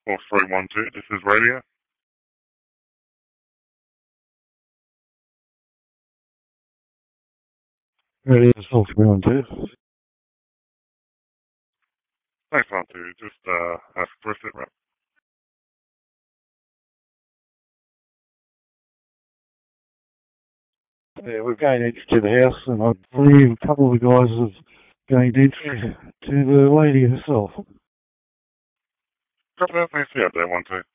4312, this is radio. Radio is 4312. Thanks, 12. Just ask for a sit rep. Yeah, we're going into the house, and I believe a couple of the guys have going into to the lady herself. Copy that. Thanks for the update, 12.